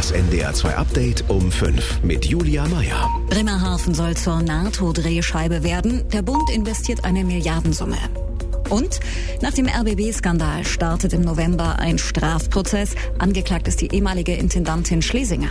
Das NDR2 Update um 5 mit Julia Meyer. Bremerhaven soll zur NATO-Drehscheibe werden. Der Bund investiert eine Milliardensumme. Und nach dem RBB-Skandal startet im November ein Strafprozess. Angeklagt ist die ehemalige Intendantin Schlesinger.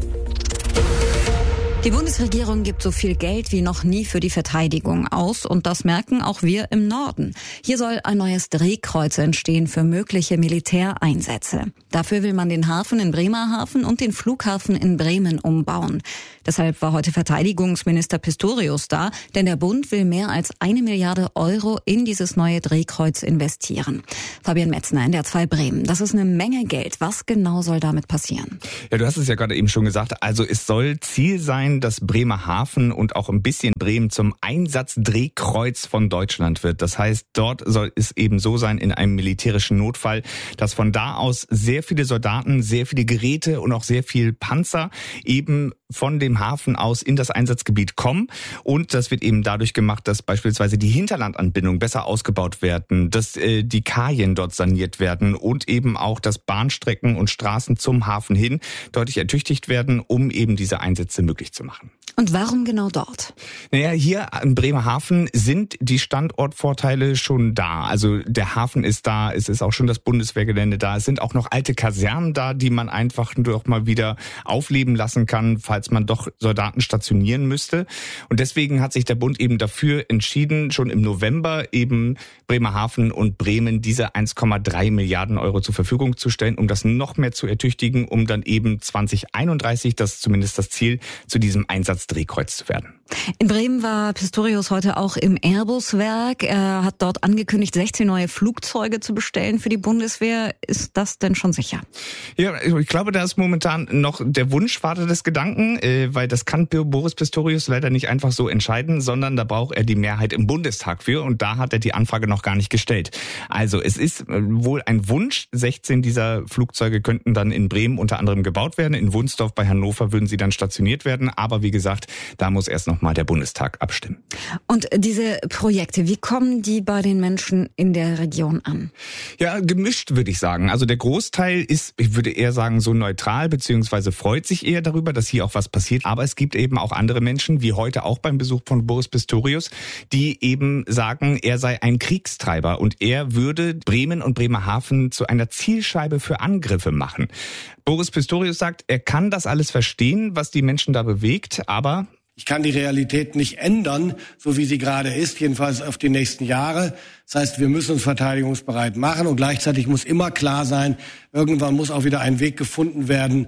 Die Bundesregierung gibt so viel Geld wie noch nie für die Verteidigung aus und das merken auch wir im Norden. Hier soll ein neues Drehkreuz entstehen für mögliche Militäreinsätze. Dafür will man den Hafen in Bremerhaven und den Flughafen in Bremen umbauen. Deshalb war heute Verteidigungsminister Pistorius da, denn der Bund will mehr als 1 Milliarde Euro in dieses neue Drehkreuz investieren. Fabian Metzner, NDR2 Bremen. Das ist eine Menge Geld. Was genau soll damit passieren? Ja, du hast es ja gerade eben schon gesagt. Also es soll Ziel sein, dass Bremerhaven und auch ein bisschen Bremen zum Einsatzdrehkreuz von Deutschland wird. Das heißt, dort soll es eben so sein in einem militärischen Notfall, dass von da aus sehr viele Soldaten, sehr viele Geräte und auch sehr viel Panzer eben von dem Hafen aus in das Einsatzgebiet kommen. Und das wird eben dadurch gemacht, dass beispielsweise die Hinterlandanbindungen besser ausgebaut werden, dass die Kajen dort saniert werden und eben auch, dass Bahnstrecken und Straßen zum Hafen hin deutlich ertüchtigt werden, um eben diese Einsätze möglich zu machen. Und warum genau dort? Naja, hier in Bremerhaven sind die Standortvorteile schon da. Also der Hafen ist da, es ist auch schon das Bundeswehrgelände da. Es sind auch noch alte Kasernen da, die man einfach doch mal wieder aufleben lassen kann, falls man doch Soldaten stationieren müsste. Und deswegen hat sich der Bund eben dafür entschieden, schon im November eben Bremerhaven und Bremen diese 1,3 Milliarden Euro zur Verfügung zu stellen, um das noch mehr zu ertüchtigen, um dann eben 2031, das ist zumindest das Ziel, zu diesem Einsatzdrehkreuz zu werden. In Bremen war Pistorius heute auch im Airbus-Werk. Er hat dort angekündigt, 16 neue Flugzeuge zu bestellen für die Bundeswehr. Ist das denn schon sicher? Ja, ich glaube, da ist momentan noch der Wunschvater des Gedanken, weil das kann Boris Pistorius leider nicht einfach so entscheiden, sondern da braucht er die Mehrheit im Bundestag für und da hat er die Anfrage noch gar nicht gestellt. Also es ist wohl ein Wunsch, 16 dieser Flugzeuge könnten dann in Bremen unter anderem gebaut werden. In Wunsdorf bei Hannover würden sie dann stationiert werden, aber wie gesagt, da muss erst noch mal der Bundestag abstimmen. Und diese Projekte, wie kommen die bei den Menschen in der Region an? Ja, gemischt würde ich sagen. Also der Großteil ist, ich würde eher sagen, so neutral, beziehungsweise freut sich eher darüber, dass hier auch was passiert. Aber es gibt eben auch andere Menschen, wie heute auch beim Besuch von Boris Pistorius, die eben sagen, er sei ein Kriegstreiber und er würde Bremen und Bremerhaven zu einer Zielscheibe für Angriffe machen. Boris Pistorius sagt, er kann das alles verstehen, was die Menschen da bewegt, aber ich kann die Realität nicht ändern, so wie sie gerade ist, jedenfalls auf die nächsten Jahre. Das heißt, wir müssen uns verteidigungsbereit machen und gleichzeitig muss immer klar sein, irgendwann muss auch wieder ein Weg gefunden werden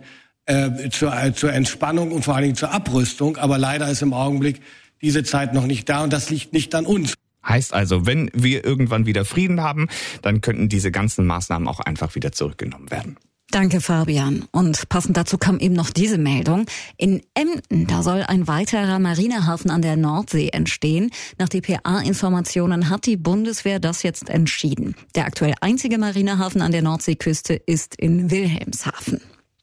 zur Entspannung und vor allen Dingen zur Abrüstung. Aber leider ist im Augenblick diese Zeit noch nicht da und das liegt nicht an uns. Heißt also, wenn wir irgendwann wieder Frieden haben, dann könnten diese ganzen Maßnahmen auch einfach wieder zurückgenommen werden. Danke, Fabian. Und passend dazu kam eben noch diese Meldung. In Emden, da soll ein weiterer Marinehafen an der Nordsee entstehen. Nach dpa-Informationen hat die Bundeswehr das jetzt entschieden. Der aktuell einzige Marinehafen an der Nordseeküste ist in Wilhelmshaven.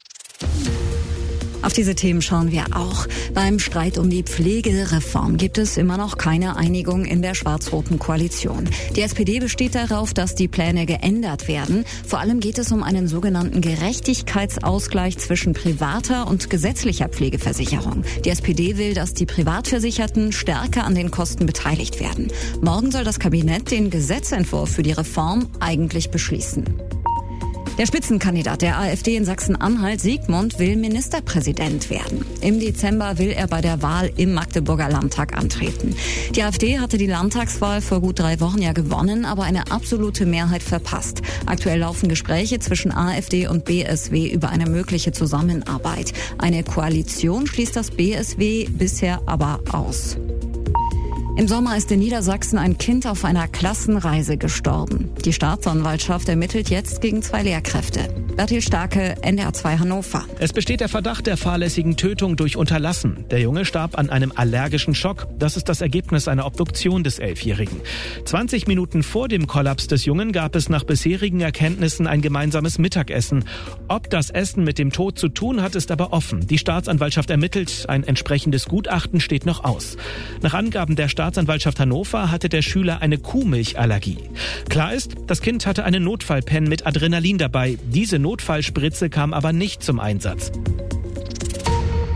Auf diese Themen schauen wir auch. Beim Streit um die Pflegereform gibt es immer noch keine Einigung in der schwarz-roten Koalition. Die SPD besteht darauf, dass die Pläne geändert werden. Vor allem geht es um einen sogenannten Gerechtigkeitsausgleich zwischen privater und gesetzlicher Pflegeversicherung. Die SPD will, dass die Privatversicherten stärker an den Kosten beteiligt werden. Morgen soll das Kabinett den Gesetzentwurf für die Reform eigentlich beschließen. Der Spitzenkandidat der AfD in Sachsen-Anhalt, Siegmund, will Ministerpräsident werden. Im Dezember will er bei der Wahl im Magdeburger Landtag antreten. Die AfD hatte die Landtagswahl vor gut 3 Wochen ja gewonnen, aber eine absolute Mehrheit verpasst. Aktuell laufen Gespräche zwischen AfD und BSW über eine mögliche Zusammenarbeit. Eine Koalition schließt das BSW bisher aber aus. Im Sommer ist in Niedersachsen ein Kind auf einer Klassenreise gestorben. Die Staatsanwaltschaft ermittelt jetzt gegen 2 Lehrkräfte. Bertil Starke, NDR2 Hannover. Es besteht der Verdacht der fahrlässigen Tötung durch Unterlassen. Der Junge starb an einem allergischen Schock. Das ist das Ergebnis einer Obduktion des 11-Jährigen. 20 Minuten vor dem Kollaps des Jungen gab es nach bisherigen Erkenntnissen ein gemeinsames Mittagessen. Ob das Essen mit dem Tod zu tun hat, ist aber offen. Die Staatsanwaltschaft ermittelt. Ein entsprechendes Gutachten steht noch aus. Nach Angaben der Staatsanwaltschaft Hannover hatte der Schüler eine Kuhmilchallergie. Klar ist, das Kind hatte eine Notfallpen mit Adrenalin dabei. Diese Notfallspritze kam aber nicht zum Einsatz.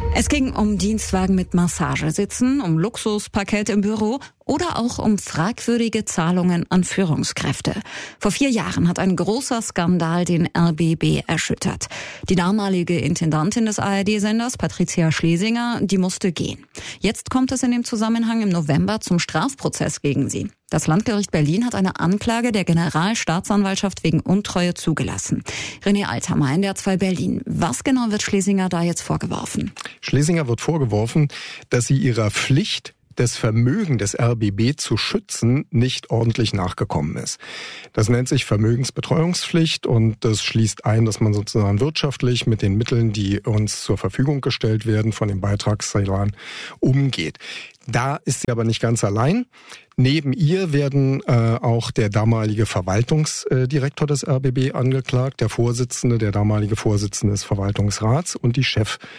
Es ging um Dienstwagen mit Massagesitzen, um Luxusparkett im Büro oder auch um fragwürdige Zahlungen an Führungskräfte. Vor 4 Jahren hat ein großer Skandal den RBB erschüttert. Die damalige Intendantin des ARD-Senders, Patricia Schlesinger, die musste gehen. Jetzt kommt es in dem Zusammenhang im November zum Strafprozess gegen sie. Das Landgericht Berlin hat eine Anklage der Generalstaatsanwaltschaft wegen Untreue zugelassen. René Althammer, NDR 2 Berlin. Was genau wird Schlesinger da jetzt vorgeworfen? Schlesinger wird vorgeworfen, dass sie ihrer Pflicht, das Vermögen des RBB zu schützen, nicht ordentlich nachgekommen ist. Das nennt sich Vermögensbetreuungspflicht und das schließt ein, dass man sozusagen wirtschaftlich mit den Mitteln, die uns zur Verfügung gestellt werden, von den Beitragszahlern umgeht. Da ist sie aber nicht ganz allein. Neben ihr werden auch der damalige Verwaltungsdirektor des RBB angeklagt, der damalige Vorsitzende des Verwaltungsrats und die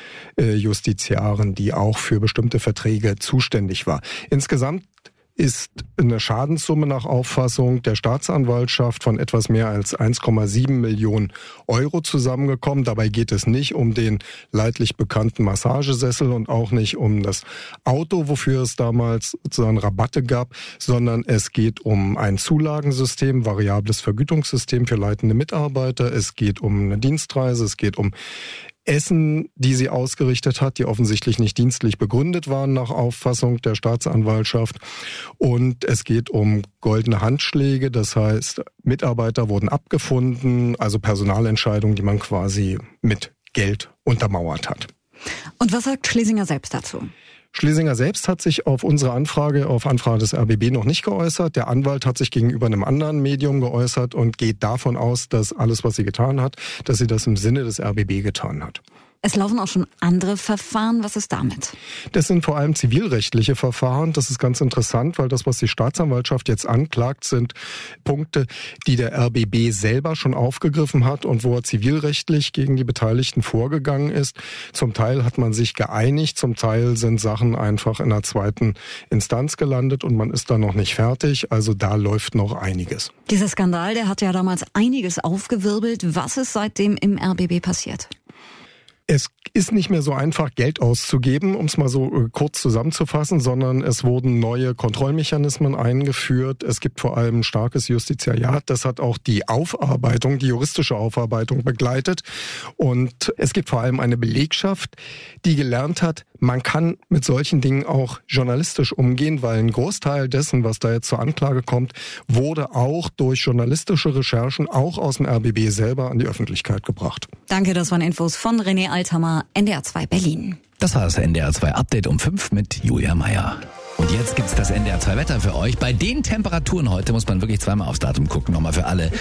Chefjustiziarin, die auch für bestimmte Verträge zuständig war. Insgesamt ist eine Schadenssumme nach Auffassung der Staatsanwaltschaft von etwas mehr als 1,7 Millionen Euro zusammengekommen. Dabei geht es nicht um den leidlich bekannten Massagesessel und auch nicht um das Auto, wofür es damals sozusagen Rabatte gab, sondern es geht um ein Zulagensystem, variables Vergütungssystem für leitende Mitarbeiter. Es geht um eine Dienstreise, es geht um Essen, die sie ausgerichtet hat, die offensichtlich nicht dienstlich begründet waren nach Auffassung der Staatsanwaltschaft. Und es geht um goldene Handschläge, das heißt, Mitarbeiter wurden abgefunden, also Personalentscheidungen, die man quasi mit Geld untermauert hat. Und was sagt Schlesinger selbst dazu? Schlesinger selbst hat sich auf unsere Anfrage, auf Anfrage des RBB noch nicht geäußert. Der Anwalt hat sich gegenüber einem anderen Medium geäußert und geht davon aus, dass alles, was sie getan hat, dass sie das im Sinne des RBB getan hat. Es laufen auch schon andere Verfahren. Was ist damit? Das sind vor allem zivilrechtliche Verfahren. Das ist ganz interessant, weil das, was die Staatsanwaltschaft jetzt anklagt, sind Punkte, die der RBB selber schon aufgegriffen hat und wo er zivilrechtlich gegen die Beteiligten vorgegangen ist. Zum Teil hat man sich geeinigt, zum Teil sind Sachen einfach in der zweiten Instanz gelandet und man ist da noch nicht fertig. Also da läuft noch einiges. Dieser Skandal, der hat ja damals einiges aufgewirbelt. Was ist seitdem im RBB passiert? Es ist nicht mehr so einfach, Geld auszugeben, um es mal so kurz zusammenzufassen, sondern es wurden neue Kontrollmechanismen eingeführt. Es gibt vor allem ein starkes Justiziariat. Das hat auch die juristische Aufarbeitung begleitet. Und es gibt vor allem eine Belegschaft, die gelernt hat, man kann mit solchen Dingen auch journalistisch umgehen, weil ein Großteil dessen, was da jetzt zur Anklage kommt, wurde auch durch journalistische Recherchen auch aus dem RBB selber an die Öffentlichkeit gebracht. Danke, das waren Infos von René Althammer, NDR 2 Berlin. Das war das NDR 2 Update um 5 mit Julia Meier. Und jetzt gibt's das NDR 2 Wetter für euch. Bei den Temperaturen heute muss man wirklich zweimal aufs Datum gucken. Nochmal für alle.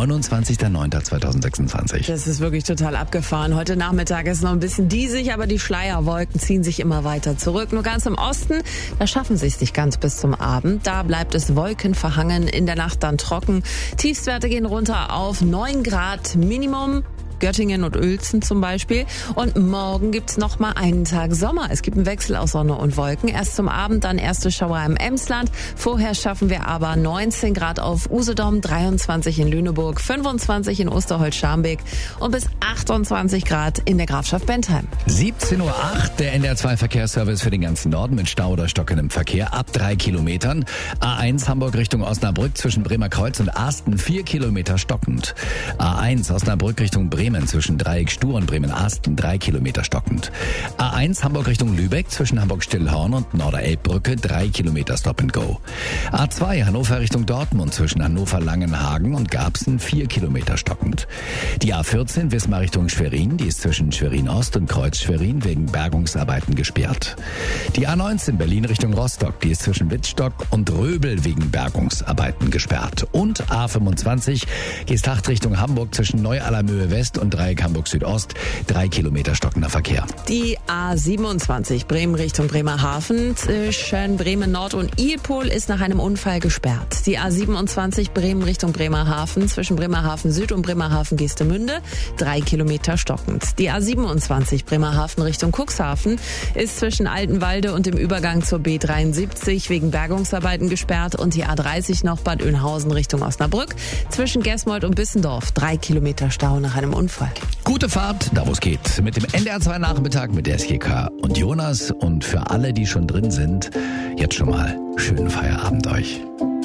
29.09.2026. Das ist wirklich total abgefahren. Heute Nachmittag ist noch ein bisschen diesig, aber die Schleierwolken ziehen sich immer weiter zurück. Nur ganz im Osten, da schaffen sie es nicht ganz bis zum Abend. Da bleibt es wolkenverhangen, in der Nacht dann trocken. Tiefstwerte gehen runter auf 9 Grad Minimum. Göttingen und Uelzen zum Beispiel. Und morgen gibt's noch mal einen Tag Sommer. Es gibt einen Wechsel aus Sonne und Wolken. Erst zum Abend, dann erste Schauer im Emsland. Vorher schaffen wir aber 19 Grad auf Usedom, 23 in Lüneburg, 25 in Osterholz-Scharmbeek und bis 28 Grad in der Grafschaft Bentheim. 17.08 Uhr, der NDR 2 Verkehrsservice für den ganzen Norden mit Stau oder stockendem Verkehr ab 3 Kilometern. A1 Hamburg Richtung Osnabrück zwischen Bremerkreuz und Asten 4 Kilometer stockend. A1 Osnabrück Richtung Bremen zwischen Dreieck Stur und Bremen-Asten 3 Kilometer stockend. A1 Hamburg Richtung Lübeck zwischen Hamburg-Stillhorn und Norderelbbrücke 3 Kilometer Stop and Go. A2 Hannover Richtung Dortmund zwischen Hannover-Langenhagen und Garbsen 4 Kilometer stockend. Die A14 Wismar Richtung Schwerin, die ist zwischen Schwerin-Ost und Kreuz-Schwerin wegen Bergungsarbeiten gesperrt. Die A19 Berlin Richtung Rostock, die ist zwischen Wittstock und Röbel wegen Bergungsarbeiten gesperrt. Und A25 Geesthacht Richtung Hamburg zwischen Neu-Allermöhe West und Dreieck Hamburg Südost 3 Kilometer stockender Verkehr. Die A27 Bremen Richtung Bremerhaven zwischen Bremen Nord und Ilpol ist nach einem Unfall gesperrt. Die A27 Bremen Richtung Bremerhaven zwischen Bremerhaven Süd und Bremerhaven Geestemünde 3 Kilometer stockend. Die A27 Bremerhaven Richtung Cuxhaven ist zwischen Altenwalde und dem Übergang zur B73 wegen Bergungsarbeiten gesperrt und die A30 noch Bad Oeynhausen Richtung Osnabrück zwischen Gesmold und Bissendorf 3 Kilometer Stau nach einem Unfall. Unfall. Gute Fahrt, da wo es geht. Mit dem NDR 2 Nachmittag mit der SGK und Jonas. Und für alle, die schon drin sind, jetzt schon mal schönen Feierabend euch.